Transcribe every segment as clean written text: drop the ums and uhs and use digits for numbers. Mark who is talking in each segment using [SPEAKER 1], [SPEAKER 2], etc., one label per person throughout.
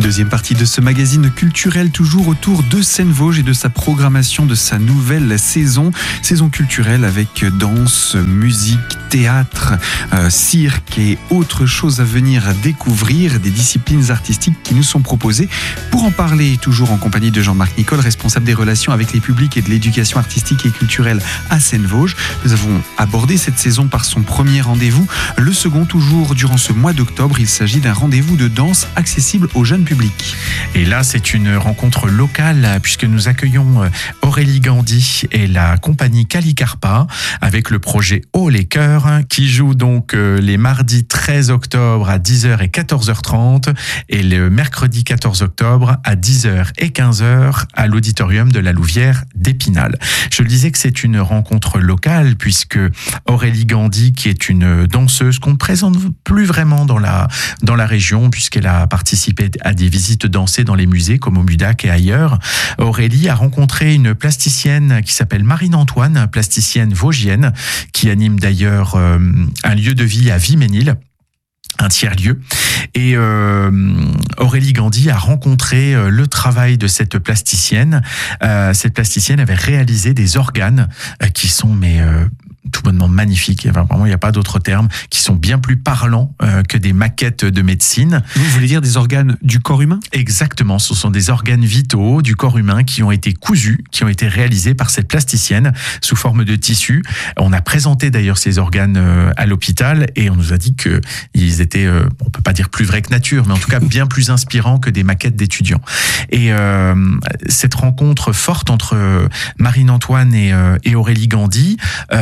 [SPEAKER 1] Deuxième partie de ce magazine culturel, toujours autour de Seine-Vosges et de sa programmation de sa nouvelle saison. Saison culturelle avec danse, musique, théâtre, cirque et autres choses à venir découvrir, des disciplines artistiques qui nous sont proposées. Pour en parler, toujours en compagnie de Jean-Marc Nicole, responsable des relations avec les publics et de l'éducation artistique et culturelle à Seine-Vosges. Nous avons abordé cette saison par son premier rendez-vous. Le second, toujours durant ce mois d'octobre, il s'agit d'un rendez-vous de danse accessible au jeune public.
[SPEAKER 2] Et là, c'est une rencontre locale puisque nous accueillons Aurélie Gandhi et la compagnie Calicarpa avec le projet Haut les Cœurs qui joue donc les mardis 13 octobre à 10h et 14h30 et le mercredi 14 octobre à 10h et 15h à l'auditorium de la Louvière d'Épinal. Je le disais que c'est une rencontre locale puisque Aurélie Gandhi, qui est une danseuse qu'on ne présente plus vraiment dans la région puisqu'elle a participé à des visites dansées dans les musées comme au MUDAC et ailleurs. Aurélie a rencontré une plasticienne qui s'appelle Marine Antoine, plasticienne vosgienne, qui anime d'ailleurs un lieu de vie à Viménil, un tiers-lieu. Et Aurélie Gandhi a rencontré le travail de cette plasticienne. Cette plasticienne avait réalisé des organes qui sont tout bonnement magnifiques, enfin, vraiment il n'y a pas d'autre terme, qui sont bien plus parlants que des maquettes de médecine.
[SPEAKER 1] Vous voulez dire des organes du corps humain ?
[SPEAKER 2] Exactement, ce sont des organes vitaux du corps humain qui ont été cousus, qui ont été réalisés par cette plasticienne sous forme de tissu. On a présenté d'ailleurs ces organes à l'hôpital et on nous a dit qu'ils étaient, on peut pas dire plus vrais que nature, mais en tout cas bien plus inspirants que des maquettes d'étudiants. Et cette rencontre forte entre Marine Antoine et Aurélie Gandhi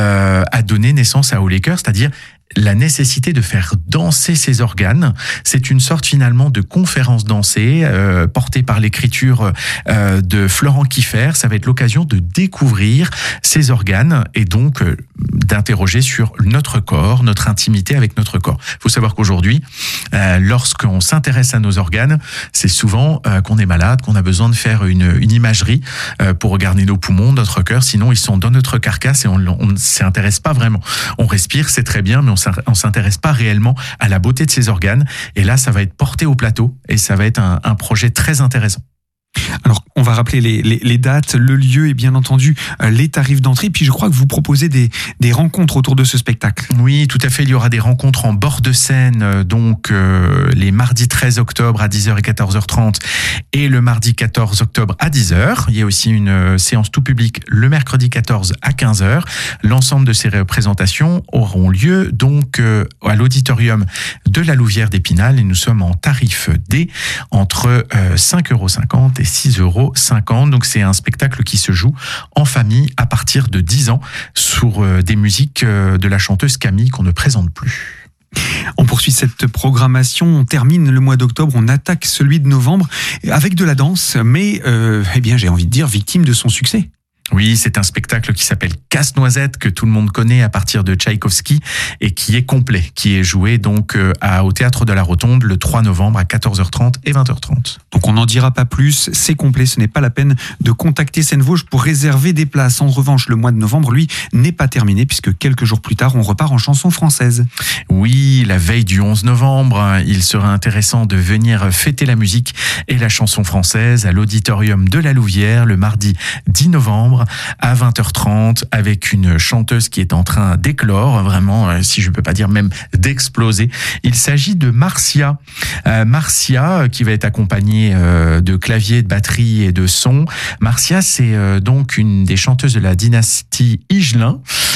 [SPEAKER 2] a donné naissance à Haut les Cœurs, c'est-à-dire la nécessité de faire danser ces organes. C'est une sorte finalement de conférence dansée portée par l'écriture de Florent Kieffer. Ça va être l'occasion de découvrir ces organes et donc d'interroger sur notre corps, notre intimité avec notre corps. Il faut savoir qu'aujourd'hui, lorsqu'on s'intéresse à nos organes, c'est souvent qu'on est malade, qu'on a besoin de faire une imagerie pour regarder nos poumons, notre cœur. Sinon, ils sont dans notre carcasse et on ne s'y intéresse pas vraiment. On respire, c'est très bien, mais on s'intéresse pas réellement à la beauté de ces organes. Et là, ça va être porté au plateau et ça va être un projet très intéressant.
[SPEAKER 1] Alors, on va rappeler les dates, le lieu et bien entendu les tarifs d'entrée. Puis je crois que vous proposez des rencontres autour de ce spectacle.
[SPEAKER 2] Oui, tout à fait. Il y aura des rencontres en bord de Seine, donc les mardis 13 octobre à 10h et 14h30 et le mardi 14 octobre à 10h. Il y a aussi une séance tout public le mercredi 14 à 15h. L'ensemble de ces représentations auront lieu donc à l'auditorium de la Louvière d'Épinal et nous sommes en tarif D entre 5,50 € et 6,50 €. Donc c'est un spectacle qui se joue en famille à partir de 10 ans sur des musiques de la chanteuse Camille qu'on ne présente plus.
[SPEAKER 1] On poursuit cette programmation, on termine le mois d'octobre, on attaque celui de novembre avec de la danse, mais j'ai envie de dire victime de son succès.
[SPEAKER 2] Oui, c'est un spectacle qui s'appelle Casse-Noisette, que tout le monde connaît à partir de Tchaïkovski et qui est complet, qui est joué donc au Théâtre de la Rotonde le 3 novembre à 14h30 et 20h30.
[SPEAKER 1] Donc on n'en dira pas plus, c'est complet, ce n'est pas la peine de contacter Seine-Vosges pour réserver des places. En revanche, le mois de novembre, lui, n'est pas terminé puisque quelques jours plus tard, on repart en chanson française.
[SPEAKER 2] Oui, la veille du 11 novembre, il sera intéressant de venir fêter la musique et la chanson française à l'auditorium de la Louvière le mardi 10 novembre à 20h30 avec une chanteuse qui est en train d'éclore, vraiment, si je peux pas dire même d'exploser. Il s'agit de Marcia. Marcia qui va être accompagnée de clavier, de batterie et de son. Marcia, c'est donc une des chanteuses de la dynastie Higelin,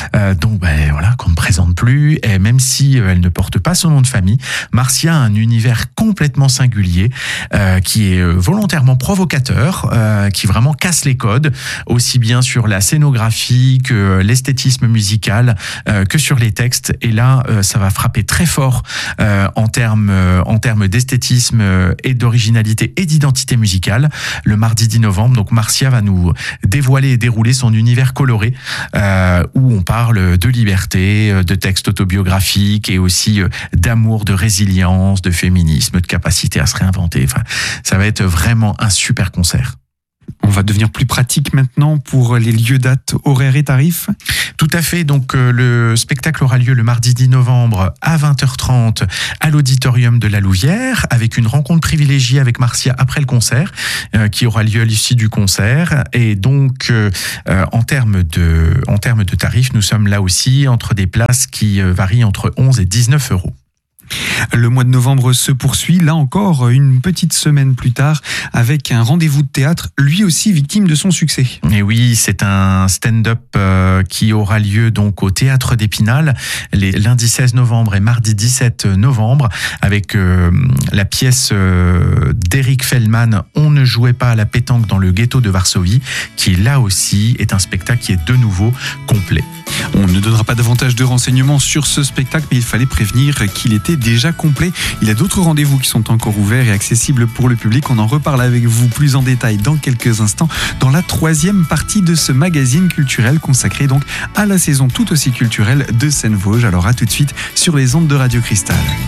[SPEAKER 2] qu'on ne présente plus, et même si elle ne porte pas son nom de famille, Marcia a un univers complètement singulier, qui est volontairement provocateur, qui vraiment casse les codes, aussi bien sur la scénographie que l'esthétisme musical, que sur les textes. Et là, ça va frapper très fort en termes d'esthétisme et d'originalité et d'identité musicale. Le mardi 10 novembre, donc Marcia va nous dévoiler et dérouler son univers coloré, où on parle de liberté, de textes autobiographiques et aussi d'amour, de résilience, de féminisme, de capacité à se réinventer. Enfin, ça va être vraiment un super concert.
[SPEAKER 1] On va devenir plus pratique maintenant pour les lieux, dates, horaires et tarifs.
[SPEAKER 2] Tout à fait. Donc, le spectacle aura lieu le mardi 10 novembre à 20h30 à l'auditorium de la Louvière, avec une rencontre privilégiée avec Marcia après le concert, qui aura lieu à l'issue du concert. Et donc, en termes de tarifs, nous sommes là aussi entre des places qui varient entre 11 et 19 euros.
[SPEAKER 1] Le mois de novembre se poursuit, là encore une petite semaine plus tard, avec un rendez-vous de théâtre, lui aussi victime de son succès.
[SPEAKER 2] Et oui, c'est un stand-up qui aura lieu donc au Théâtre d'Épinal, les lundis 16 novembre et mardi 17 novembre, avec la pièce d'Eric Feldman, On ne jouait pas à la pétanque dans le ghetto de Varsovie, qui là aussi est un spectacle qui est de nouveau complet.
[SPEAKER 1] On ne donnera pas davantage de renseignements sur ce spectacle, mais il fallait prévenir qu'il était déjà complet. Il y a d'autres rendez-vous qui sont encore ouverts et accessibles pour le public. On en reparle avec vous plus en détail dans quelques instants, dans la 3e partie de ce magazine culturel consacré donc à la saison tout aussi culturelle de Seine-Vosges. Alors à tout de suite sur les ondes de Radio Cristal.